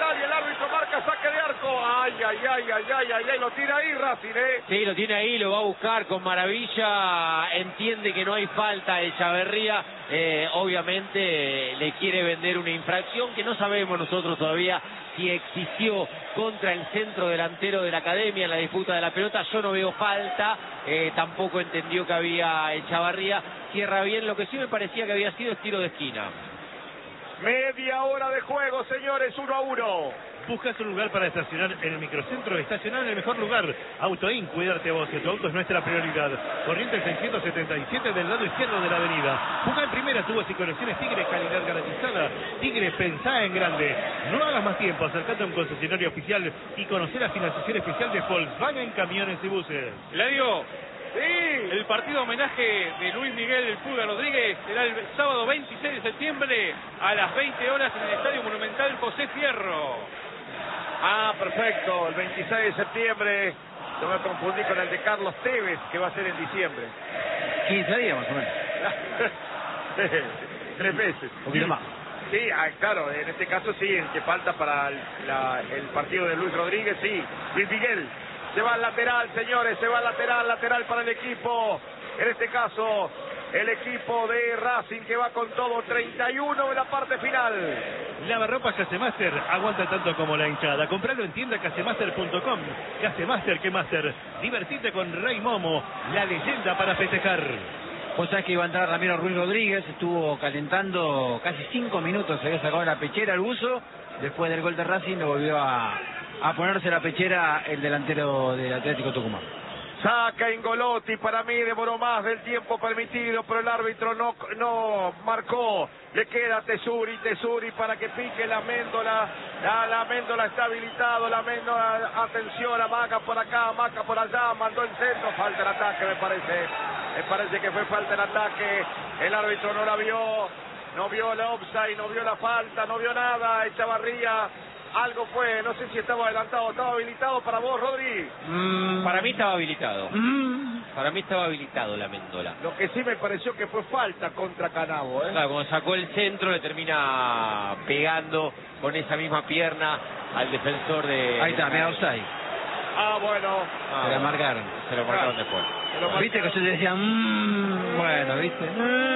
lateral y el árbitro marca saque de arco. Ay, lo tira ahí Racing, Sí, lo tiene ahí, lo va a buscar con maravilla, entiende que no hay falta de Echavarría, obviamente le quiere vender una infracción que no sabemos nosotros todavía si existió contra el centro delantero de la Academia en la disputa de la pelota. Yo no veo falta, tampoco entendió que había Echavarría, cierra bien, lo que sí me parecía que había sido es tiro de esquina. Media hora de juego, señores, 1-1. ¿Buscas un lugar para estacionar en el microcentro? Estacionar en el mejor lugar. Autoin, cuidarte vos, que tu auto es nuestra prioridad. Corrientes 677 del lado izquierdo de la avenida. Busca en primera, tubos y conexiones Tigre, calidad garantizada. Tigre, pensá en grande. No hagas más tiempo, acercate a un concesionario oficial y conocer la financiación especial de Volkswagen Camiones y Buses. Eladio, Sí. el partido homenaje de Luis Miguel El Pulga Rodríguez será el sábado 26 de septiembre a las 20 horas en el Estadio Monumental José Fierro. Ah, perfecto, el 26 de septiembre. Yo me confundí con el de Carlos Tevez, que va a ser en diciembre. 15 días más o menos. 3 meses. Un poquito más. Sí, claro, en este caso sí, el que falta para el partido de Luis Rodríguez, sí. Luis Miguel se va al lateral, señores, se va al lateral para el equipo. En este caso, el equipo de Racing que va con todo, 31 en la parte final. Lavarropas Casemaster, aguanta tanto como la hinchada. Compralo en tienda casemaster.com. Casemaster, que Master. Divertite con Rey Momo, la leyenda para festejar. Vos sabés que iba a entrar Ramiro Ruiz Rodríguez, estuvo calentando casi 5 minutos, se había sacado la pechera al buzo, después del gol de Racing lo volvió a ponerse la pechera el delantero del Atlético Tucumán. Saca Ingolotti, para mí demoró más del tiempo permitido, pero el árbitro no marcó. Le queda Tesuri para que pique la Méndola. La Méndola está habilitado, la Méndola, atención, amaga por acá, amaga por allá, mandó el centro, falta el ataque me parece que fue falta el ataque. El árbitro no la vio, no vio la offside, no vio la falta, no vio nada. Echavarría, algo fue, no sé si estaba adelantado, estaba habilitado para vos, Rodri. Para mí estaba habilitado. Para mí estaba habilitado la Méndola. Lo que sí me pareció que fue falta contra Canavo, Claro, cuando sacó el centro le termina pegando con esa misma pierna al defensor de... Ahí está, mira offside. Ah, bueno. Se la marcaron. Se lo marcaron después. Viste que yo te decía, bueno, viste.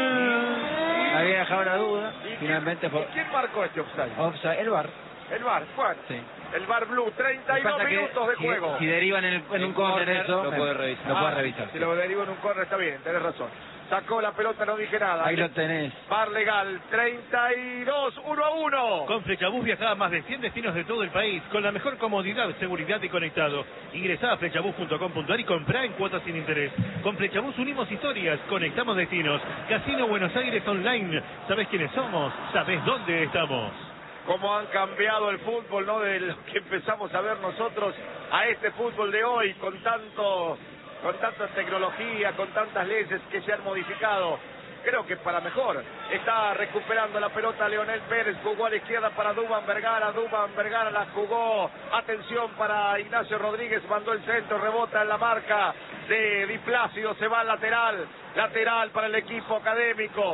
Había dejado la duda. Finalmente fue ¿Quién marcó este offside? offside, el VAR. El VAR, bueno. Sí. El VAR Blue, 32 minutos de juego. Si derivan en un córner eso, lo puede revisar. Lo puede revisar. Si lo deriva en un córner está bien, tenés razón. Sacó la pelota, no dije nada. Ahí lo tenés. VAR legal, 32, 1-1. Con Flechabús viajá a más de 100 destinos de todo el país con la mejor comodidad, seguridad y conectado. Ingresá a flechabús.com.ar y comprá en cuotas sin interés. Con Flechabús unimos historias, conectamos destinos. Casino Buenos Aires Online. ¿Sabés quiénes somos? ¿Sabés dónde estamos? Cómo han cambiado el fútbol, ¿no? De lo que empezamos a ver nosotros a este fútbol de hoy, con tanta tecnología, con tantas leyes que se han modificado. Creo que para mejor. Está recuperando la pelota Leonel Pérez, jugó a la izquierda para Duván Vergara la jugó. Atención para Ignacio Rodríguez, mandó el centro, rebota en la marca de Di Plácido, se va al lateral para el equipo académico.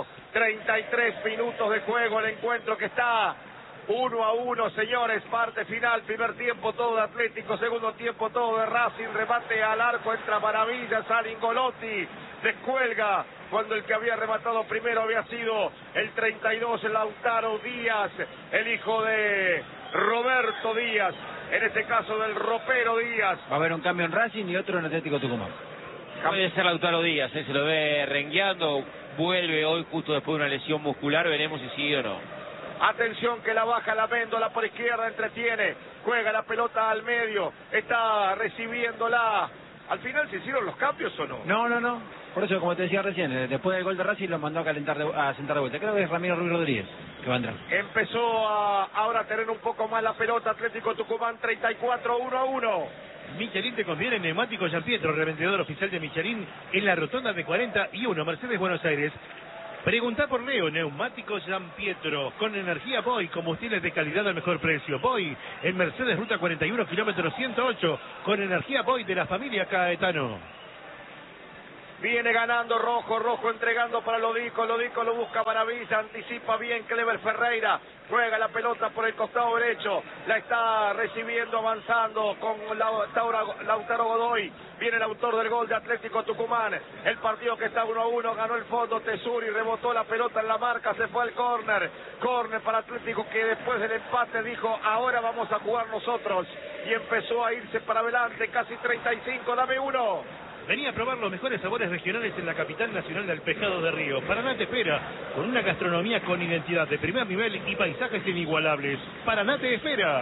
33 minutos de juego, el encuentro que está 1-1, señores, parte final, primer tiempo todo de Atlético, segundo tiempo todo de Racing, remate al arco, entra Maravilla, sale Ingolotti, descuelga, cuando el que había rematado primero había sido el 32, Lautaro Díaz, el hijo de Roberto Díaz, en este caso del ropero Díaz. Va a haber un cambio en Racing y otro en Atlético Tucumán. Puede ser Lautaro Díaz, se lo ve rengueando, vuelve hoy justo después de una lesión muscular, veremos si sigue o no. Atención que la baja la Méndola por izquierda, entretiene, juega la pelota al medio, está recibiéndola. ¿Al final se hicieron los cambios o no? No. Por eso, como te decía recién, después del gol de Racing lo mandó a sentar de vuelta. Creo que es Ramiro Ruiz Rodríguez que va a entrar. Empezó a ahora tener un poco más la pelota Atlético Tucumán, 34, 1-1. Michelin te conviene, neumático Gianpietro, revendedor oficial de Michelin en la rotonda de 41, Mercedes Buenos Aires. Preguntá por Leo, neumáticos Gianpietro, con energía Boy, combustibles de calidad al mejor precio. Boy, en Mercedes Ruta 41, kilómetro 108, con energía Boy de la familia Caetano. Viene ganando Rojo, Rojo entregando para Lodico, Lodico lo busca Maravilla, anticipa bien Clever Ferreira, juega la pelota por el costado derecho, la está recibiendo, avanzando con Lautaro Godoy, viene el autor del gol de Atlético Tucumán, el partido que está 1-1, ganó el fondo Tesuri, rebotó la pelota en la marca, se fue al córner para Atlético, que después del empate dijo, ahora vamos a jugar nosotros, y empezó a irse para adelante, casi 35, dame uno. Venía a probar los mejores sabores regionales en la capital nacional del pescado de Río. Paraná te espera, con una gastronomía con identidad de primer nivel y paisajes inigualables. Paraná te espera.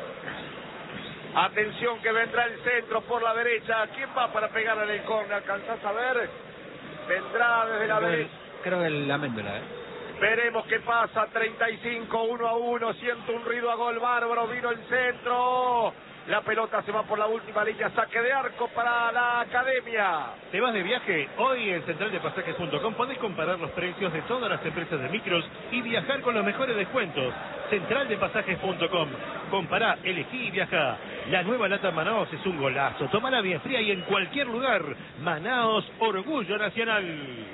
Atención que vendrá el centro por la derecha. ¿Quién va para pegarle en el córner? ¿Alcanzás a ver? Vendrá desde la derecha. Creo que la Méndola, Veremos qué pasa. 35, 1-1. Siento un ruido a gol bárbaro. Vino el centro. La pelota se va por la última línea, saque de arco para la Academia. ¿Te vas de viaje? Hoy en centraldepasajes.com podés comparar los precios de todas las empresas de micros y viajar con los mejores descuentos. Centraldepasajes.com. Compará, elegí y viajá. La nueva lata Manaos es un golazo. Tómala bien fría y en cualquier lugar. Manaos, orgullo nacional.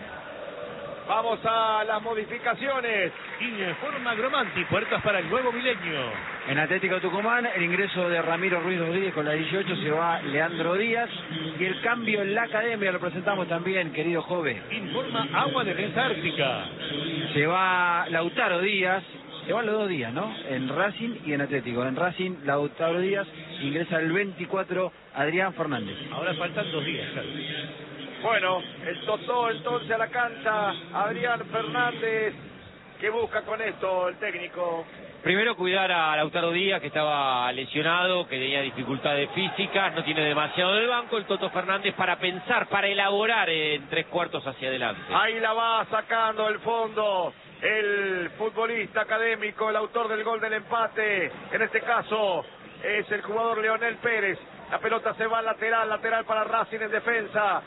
Vamos a las modificaciones. Informa Agromanti, puertas para el nuevo milenio. En Atlético Tucumán, el ingreso de Ramiro Ruiz Rodríguez con la 18, se va Leandro Díaz. Y el cambio en la Academia lo presentamos también, querido joven. Informa Agua Defensa Ártica. Se va Lautaro Díaz. Se van los 2 días, ¿no? En Racing y en Atlético. En Racing, Lautaro Díaz, ingresa el 24, Adrián Fernández. Ahora faltan 2 días, claro. Bueno, el Totó entonces a la cancha, Adrián Fernández, ¿qué busca con esto el técnico? Primero cuidar a Lautaro Díaz, que estaba lesionado, que tenía dificultades físicas, no tiene demasiado del banco, el Toto Fernández para pensar, para elaborar en 3/4 hacia adelante. Ahí la va sacando el fondo el futbolista académico, el autor del gol del empate, en este caso es el jugador Leonel Pérez. La pelota se va al lateral para Racing en defensa.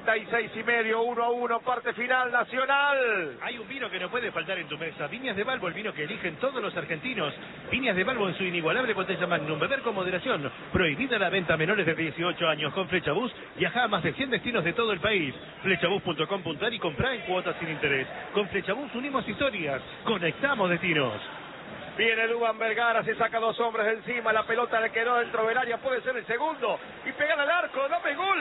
36,5, 1-1, parte final, Nacional. Hay un vino que no puede faltar en tu mesa. Viñas de Balbo, el vino que eligen todos los argentinos. Viñas de Balbo en su inigualable botella Magnum. Beber con moderación. Prohibida la venta a menores de 18 años. Con Flechabús viaja a más de 100 destinos de todo el país. Flechabús.com.ar y comprá en cuotas sin interés. Con Flechabús unimos historias. Conectamos destinos. Viene Duván Vergara, se saca 2 hombres de encima, la pelota le quedó dentro del área, puede ser el segundo, y pegar al arco, dame gol,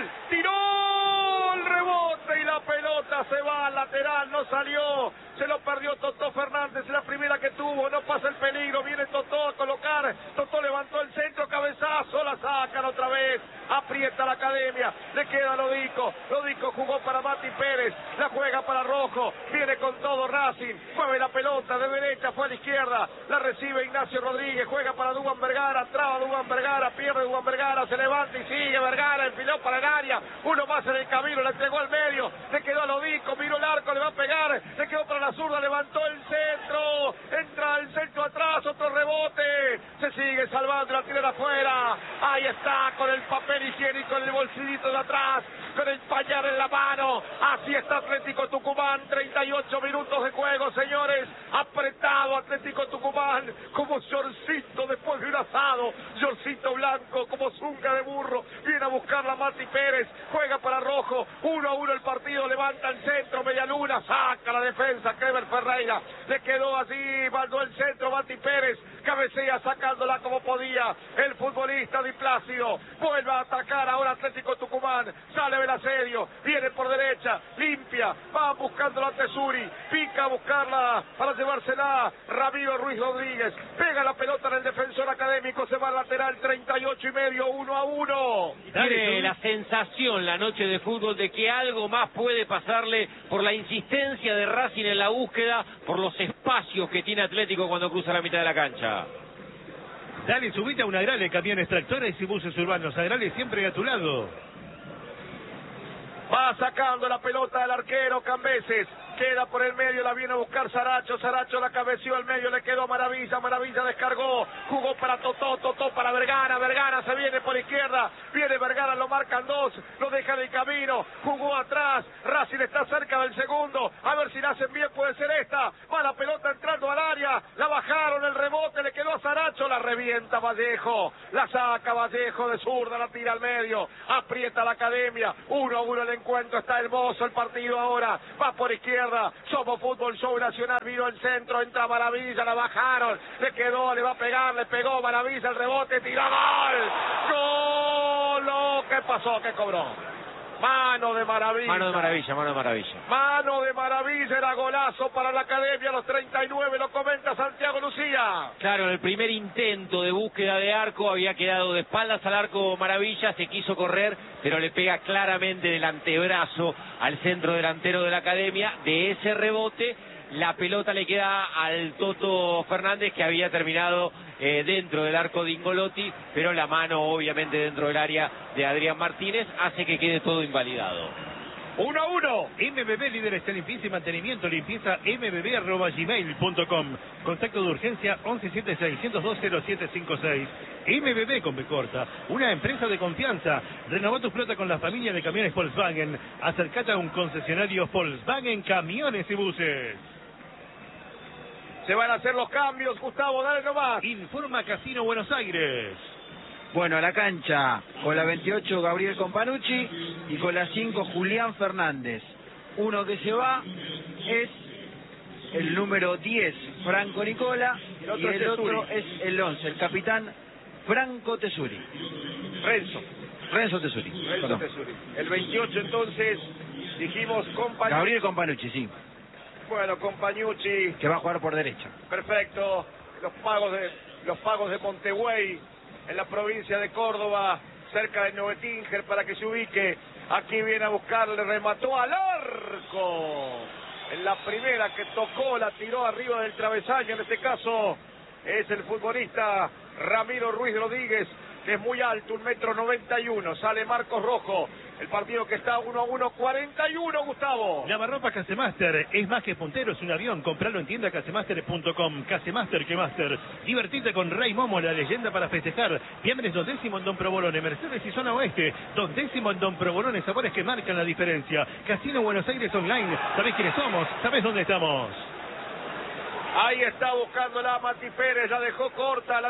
tiró el rebote y la pelota se va al lateral, no salió, se lo perdió Totó Fernández, la primera que tuvo, no pasa el peligro, viene Totó a colocar, Totó levantó el centro, cabezazo, la sacan otra vez, aprieta la Academia, le queda Lodico, Lodico jugó para Mati Pérez, la juega para Rojo, viene con todo Racing, mueve la pelota de derecha, fue a la izquierda, la recibe Ignacio Rodríguez, juega para Duván Vergara, traba Duván Vergara, pierde Duván Vergara, se levanta y sigue Vergara, enfiló para el área, uno más en el camino, le entregó al medio, le quedó a Lodico, miró el arco, le va a pegar, le quedó para la zurda, levantó el centro, entra el centro atrás, otro rebote, se sigue salvando, la tira de afuera, ahí está, con el papel higiénico en el bolsillito de atrás, con el pañal en la mano, así está Atlético Tucumán, 38 minutos de juego, señores, apretado Atlético Tucumán, como shortcito después de un asado, shortcito blanco, como zunga de burro, viene a buscarla Mati Pérez, juega para Rojo, 1-1 el partido, levanta el centro, media luna, saca la defensa, Clever Ferreira, le quedó así, mandó el centro, Mati Pérez, cabecea sacándola como podía, el futbolista Di Plácido, vuelve a atacar ahora Atlético Tucumán, sale del asedio, viene por derecha, limpia, va buscando la Tesuri, pica a buscarla para llevársela, Ramiro Ruiz Rodríguez, pega la pelota en el defensor académico, se va al lateral, 38,5, 1-1. Tiene la sensación la noche de fútbol de que algo más puede pasarle por la insistencia de Racing en la búsqueda, por los espacios que tiene Atlético cuando cruza la mitad de la cancha. Dale, subite a una Agrale, camiones, tractores y buses urbanos. Agrale siempre a tu lado. Va sacando la pelota del arquero Cambeses, queda por el medio, la viene a buscar Saracho, Saracho la cabeció al medio, le quedó Maravilla, Maravilla descargó, jugó para Totó, Totó para Vergara, Vergara se viene por izquierda, viene Vergara, lo marcan 2, lo deja en el camino, jugó atrás, Racing está cerca del segundo, a ver si la hacen bien, puede ser esta, va la pelota entrando al área, la bajaron, el rebote, le quedó a Saracho, la revienta. revienta Vallejo, la saca Vallejo de zurda, la tira al medio, aprieta la Academia, 1-1 el encuentro, está hermoso el partido ahora, va por izquierda, Somos Fútbol Show Nacional, vino el centro, entra Maravilla, la bajaron, le quedó, le va a pegar, le pegó Maravilla, el rebote, tiró gol, ¡gol! ¿Qué pasó? ¿Qué cobró? Mano de Maravilla. Mano de Maravilla, mano de Maravilla. Mano de Maravilla, era golazo para la Academia a los 39, lo comenta Santiago Lucía. Claro, en el primer intento de búsqueda de arco había quedado de espaldas al arco Maravilla, se quiso correr, pero le pega claramente del antebrazo al centro delantero de la Academia. De ese rebote, la pelota le queda al Toto Fernández, que había terminado dentro del arco de Ingolotti, pero la mano obviamente dentro del área de Adrián Martínez hace que quede todo invalidado. 1-1. MBB, líderes en limpieza y mantenimiento, limpieza mbb@gmail.com. Contacto de urgencia 1176-102-0756. MBB con B corta, una empresa de confianza. Renová tu flota con la familia de camiones Volkswagen. Acercate a un concesionario Volkswagen Camiones y Buses. Se van a hacer los cambios, Gustavo, dale nomás. Informa Casino Buenos Aires. Bueno, a la cancha con la 28 Gabriel Companucci y con la 5 Julián Fernández. Uno que se va es el número 10 Franco Nicola y el otro es el 11, el capitán Franco Tesuri. Renzo Tesuri. El 28 entonces dijimos Companucci. Gabriel Companucci, sí. Bueno, Companucci. Que va a jugar por derecha. Perfecto. Los pagos de Montevideo, en la provincia de Córdoba, cerca de Novetinger, para que se ubique. Aquí viene a buscarle, remató al arco. En la primera que tocó, la tiró arriba del travesaño. En este caso es el futbolista Ramiro Ruiz Rodríguez, que es muy alto, 1,91 m. Sale Marcos Rojo. El partido que está 1-1, 41, Gustavo. Lavarropa Casemaster es más que puntero, es un avión. Compralo en tienda casemaster.com. Casemaster que Master. Divertite con Rey Momo, la leyenda para festejar. Viernes 2º en Don Provolone, Mercedes y Zona Oeste. 2º en Don Provolone, sabores que marcan la diferencia. Casino Buenos Aires Online. ¿Sabés quiénes somos? ¿Sabés dónde estamos? Ahí está buscándola Mati Pérez, la dejó corta,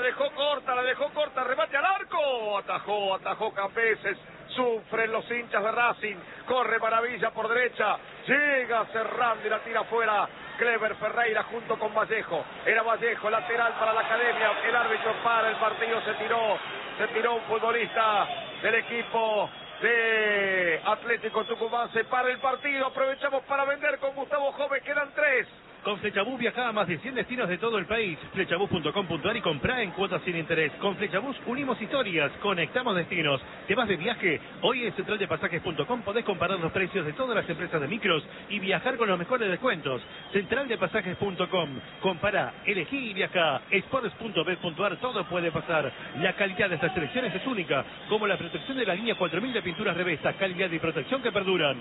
remate al arco, atajó Cambeses, sufren los hinchas de Racing, corre Maravilla por derecha, llega cerrando y la tira afuera, Clever Ferreira junto con Vallejo, era Vallejo, lateral para la Academia, el árbitro para el partido, se tiró un futbolista del equipo de Atlético Tucumán, se para el partido, aprovechamos para vender con Gustavo Jóvenes, quedan 3. Con Flechabús viaja a más de 100 destinos de todo el país. Flechabús.com.ar y comprá en cuotas sin interés. Con Flechabús unimos historias, conectamos destinos. ¿Te vas de viaje? Hoy en centraldepasajes.com podés comparar los precios de todas las empresas de micros y viajar con los mejores descuentos. Centraldepasajes.com. Compará, elegí y viajá. Sports.bet.ar, todo puede pasar. La calidad de estas selecciones es única, como la protección de la línea 4000 de pinturas Revesta. Calidad y protección que perduran.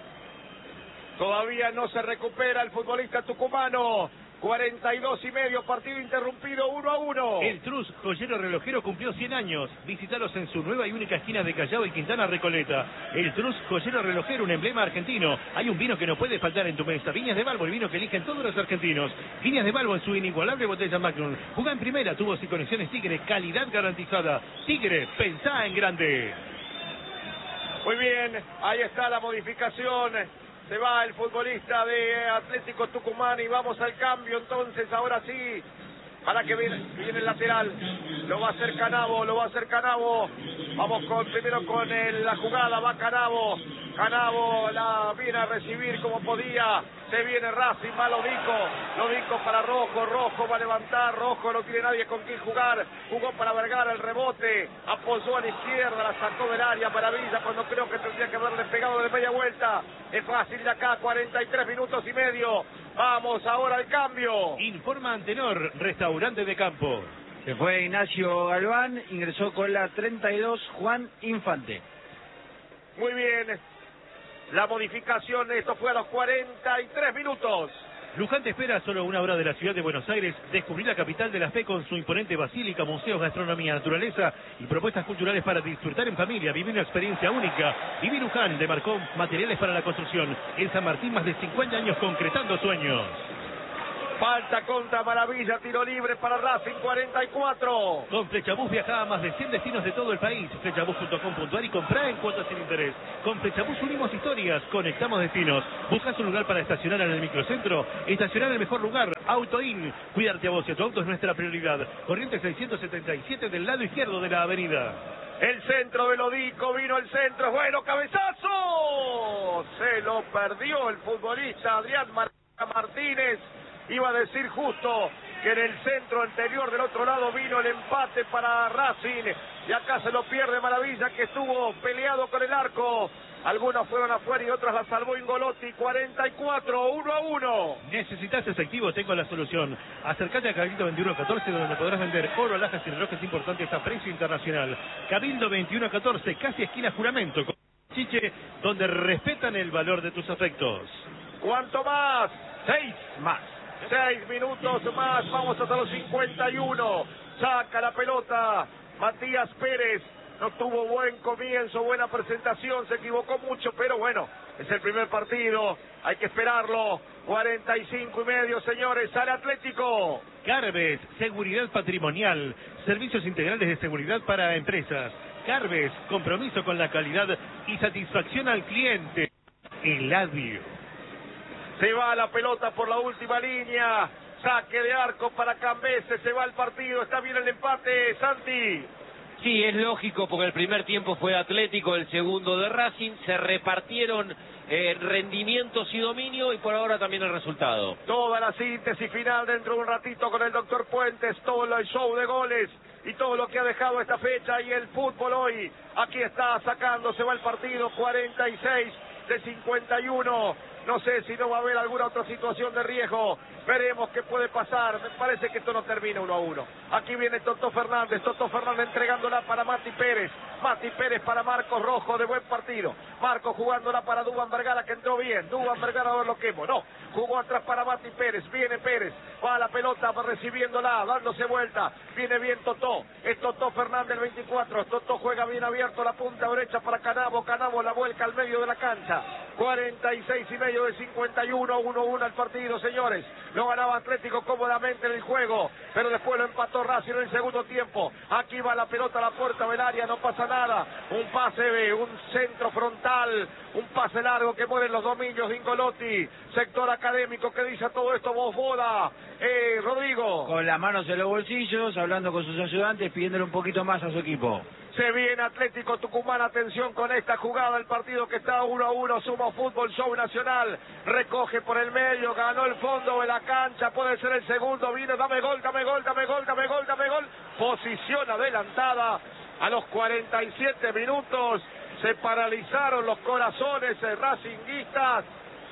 Todavía no se recupera el futbolista tucumano. 42,5, partido interrumpido, 1-1. El Trus, joyero relojero, cumplió 100 años. Visítalos en su nueva y única esquina de Callao y Quintana Recoleta. El Trus, joyero relojero, un emblema argentino. Hay un vino que no puede faltar en tu mesa. Viñas de Balbo, el vino que eligen todos los argentinos. Viñas de Balbo en su inigualable botella Magnum. Jugá en primera, tubos y conexiones Tigre, calidad garantizada. Tigre, pensá en grande. Muy bien, ahí está la modificación. Se va el futbolista de Atlético Tucumán y vamos al cambio entonces, ahora sí, para que viene el lateral, lo va a hacer Canavo, vamos primero con la jugada, va Canavo la viene a recibir como podía, se viene Racing, va Lodico para Rojo va a levantar, Rojo no tiene nadie con quien jugar, jugó para Vergara el rebote, apoyó a la izquierda, la sacó del área, Maravilla cuando creo que tendría que haberle pegado de media vuelta, es fácil de acá, 43 minutos y medio, vamos ahora al cambio. Informa Antenor, restaurante de campo. Se fue Ignacio Galván, ingresó con la 32 Juan Infante. Muy bien, la modificación, esto fue a los 43 minutos. Luján te espera a solo una hora de la ciudad de Buenos Aires. Descubrí la capital de la fe con su imponente basílica, museos, gastronomía, naturaleza y propuestas culturales para disfrutar en familia. Vivir una experiencia única. Viví Luján, de Marcón, materiales para la construcción. En San Martín, más de 50 años concretando sueños. Falta contra Maravilla, tiro libre para Racing, 44. Con Flechabús viaja a más de 100 destinos de todo el país. Flechabús.com.ar y comprá en cuotas sin interés. Con Flechabús unimos historias, conectamos destinos. ¿Buscas un lugar para estacionar en el microcentro? Estacionar en el mejor lugar, AutoIn. Cuidarte a vos y a tu auto es nuestra prioridad. Corrientes 677 del lado izquierdo de la avenida. El centro de Lodico, vino el centro, bueno, cabezazo. Se lo perdió el futbolista Adrián Martínez. Iba a decir justo que en el centro anterior del otro lado vino el empate para Racing. Y acá se lo pierde Maravilla, que estuvo peleado con el arco. Algunos fueron afuera y otros la salvó Ingolotti. 44, 1-1. ¿Necesitas efectivo? Tengo la solución. Acércate a Cabildo 2114, donde podrás vender oro, alhajas y relojes importantes a precio internacional. Cabildo 2114, casi esquina Juramento. Con Chiche, donde respetan el valor de tus afectos. ¿Cuánto más? 6 más. 6 minutos más, vamos hasta los 51. Saca la pelota Matías Pérez. No tuvo buen comienzo, buena presentación, se equivocó mucho, pero bueno, es el primer partido, hay que esperarlo. 45:30, señores, sale Atlético. Carves, seguridad patrimonial, servicios integrales de seguridad para empresas. Carves, compromiso con la calidad y satisfacción al cliente. Eladio. Se va la pelota por la última línea, saque de arco para Cambese, se va el partido, está bien el empate, Santi. Sí, es lógico porque el primer tiempo fue Atlético, el segundo de Racing, se repartieron rendimientos y dominio y por ahora también el resultado. Toda la síntesis final dentro de un ratito con el doctor Puentes, todo el show de goles y todo lo que ha dejado esta fecha y el fútbol hoy. Aquí está sacando, se va el partido, 46 de 51. No sé si no va a haber alguna otra situación de riesgo. Veremos qué puede pasar. Me parece que esto no termina 1-1. Aquí viene Toto Fernández entregándola para Mati Pérez. Mati Pérez para Marcos Rojo, de buen partido. Marcos jugándola para Duván Vergara, que entró bien. Duván Vergara, a ver lo quemo. No, jugó atrás para Mati Pérez. Viene Pérez, va a la pelota, va recibiéndola, dándose vuelta. Viene bien Totó. Es Totó Fernández, el 24. Totó juega bien abierto, la punta derecha para Canavo. Canavo la vuelca al medio de la cancha. 46:30 de 51, 1-1 el partido, señores. Lo ganaba Atlético cómodamente en el juego, pero después lo empató Racing en el segundo tiempo. Aquí va la pelota a la puerta del área, no pasa nada. Un pase, un centro frontal, un pase largo que mueven los dominios de Ingolotti. Sector académico que dice todo esto, Boda. Rodrigo. Con las manos en los bolsillos, hablando con sus ayudantes, pidiéndole un poquito más a su equipo. Se viene Atlético Tucumán, atención con esta jugada, el partido que está 1-1, Sumo Fútbol Show Nacional, recoge por el medio, ganó el fondo de la cancha, puede ser el segundo, viene, dame gol, dame gol, dame gol, dame gol, dame gol, posición adelantada, a los 47 minutos, se paralizaron los corazones racinguistas,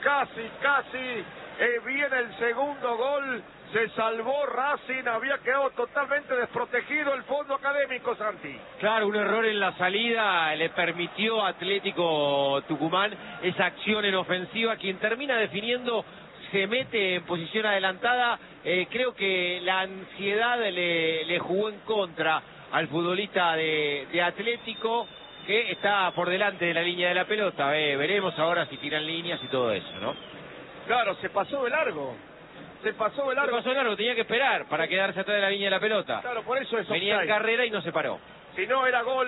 casi, viene el segundo gol. Se salvó Racing, había quedado totalmente desprotegido el fondo académico, Santi. Claro, un error en la salida le permitió a Atlético Tucumán esa acción en ofensiva. Quien termina definiendo se mete en posición adelantada. Creo que la ansiedad le jugó en contra al futbolista de Atlético, que está por delante de la línea de la pelota. Veremos ahora si tiran líneas y todo eso, ¿no? Claro, se pasó de largo. Se pasó de largo, tenía que esperar para quedarse atrás de la línea de la pelota. Claro, por eso es venía en carrera y no se paró. Si no era gol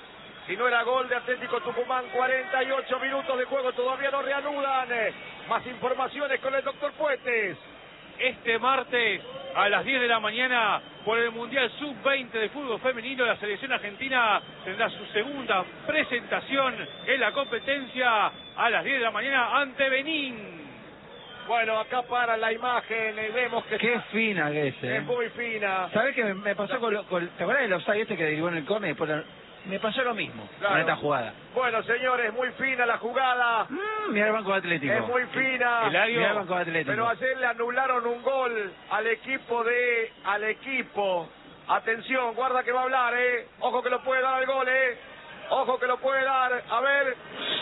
de Atlético Tucumán, 48 minutos de juego, todavía no reanudan. Más informaciones con el doctor Puentes. Este martes a las 10 de la mañana por el Mundial Sub-20 de fútbol femenino, la selección argentina tendrá su segunda presentación en la competencia a las 10 de la mañana ante Benín. Bueno, acá para la imagen y vemos que... Qué fina que es, Es muy fina. ¿Sabés qué me pasó ¿te acuerdas del offside este que derivó en el córner? Me pasó lo mismo con esta jugada. Bueno, señores, muy fina la jugada. Mirá el Banco de Atlético. Es muy fina. Mirá el Banco de Atlético. Pero ayer le anularon un gol al equipo. Atención, guarda que va a hablar, Ojo que lo puede dar al gol, Ojo que lo puede dar. A ver.